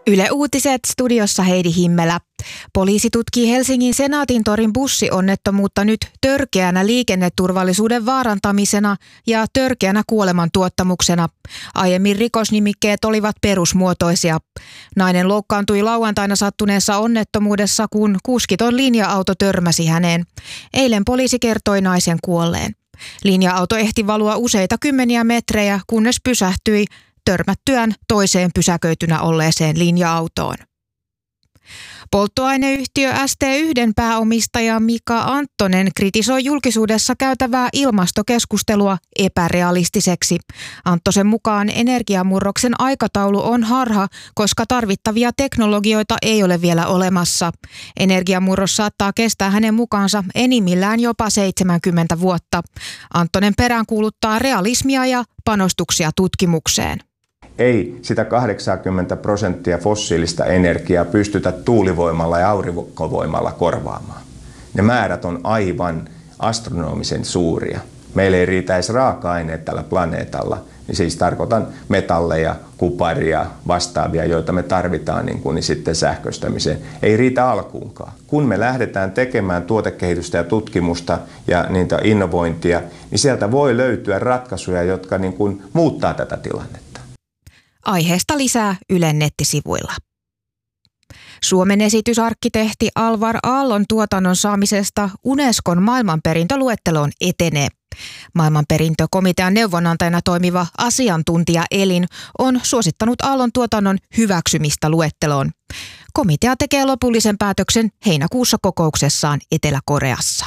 Yle Uutiset, studiossa Heidi Himmelä. Poliisi tutkii Helsingin Senaatintorin bussionnettomuutta nyt törkeänä liikenneturvallisuuden vaarantamisena ja törkeänä kuolemantuottamuksena. Aiemmin rikosnimikkeet olivat perusmuotoisia. Nainen loukkaantui lauantaina sattuneessa onnettomuudessa, kun kuskiton linja-auto törmäsi häneen. Eilen poliisi kertoi naisen kuolleen. Linja-auto ehti valua useita kymmeniä metrejä, kunnes pysähtyi törmättyään toiseen pysäköitynä olleeseen linja-autoon. Polttoaineyhtiö ST1 pääomistaja Mika Anttonen kritisoi julkisuudessa käytävää ilmastokeskustelua epärealistiseksi. Anttosen mukaan energiamurroksen aikataulu on harha, koska tarvittavia teknologioita ei ole vielä olemassa. Energiamurros saattaa kestää hänen mukaansa enimmillään jopa 70 vuotta. Anttonen peräänkuuluttaa realismia ja panostuksia tutkimukseen. Ei sitä 80% fossiilista energiaa pystytä tuulivoimalla ja aurinkovoimalla korvaamaan. Ne määrät on aivan astronomisen suuria. Meillä ei riitä edes raaka-aineet tällä planeetalla. Niin siis tarkoitan metalleja, kuparia, vastaavia, joita me tarvitaan niin sitten sähköistämiseen. Ei riitä alkuunkaan. Kun me lähdetään tekemään tuotekehitystä ja tutkimusta ja niitä innovointia, niin sieltä voi löytyä ratkaisuja, jotka muuttaa tätä tilannetta. Aiheesta lisää Ylen nettisivuilla. Suomen esitysarkkitehti Alvar Aallon tuotannon saamisesta Unescon maailmanperintöluetteloon etenee. Maailmanperintökomitean neuvonantajana toimiva asiantuntijaelin on suosittanut Aallon tuotannon hyväksymistä luetteloon. Komitea tekee lopullisen päätöksen heinäkuussa kokouksessaan Etelä-Koreassa.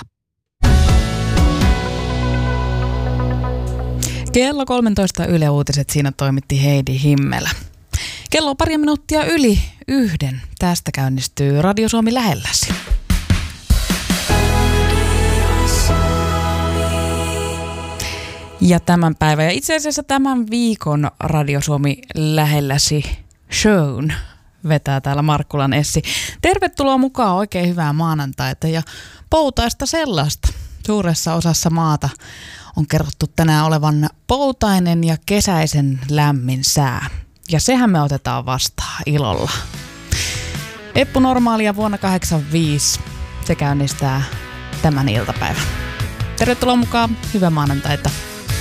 Kello 13 Yle Uutiset, siinä toimitti Heidi Himmelä. Kello on pari minuuttia yli 1. Tästä käynnistyy Radio Suomi lähelläsi. Ja tämän päivän ja itse asiassa tämän viikon Radio Suomi lähelläsi shown vetää täällä Markkulan Essi. Tervetuloa mukaan, oikein hyvää maanantaita ja poutaista sellaista. Suuressa osassa maata on kerrottu tänään olevan poutainen ja kesäisen lämmin sää. Ja sehän me otetaan vastaan ilolla. Eppu Normaalia vuonna 1985. Se käynnistää tämän iltapäivän. Tervetuloa mukaan. Hyvää maanantaita.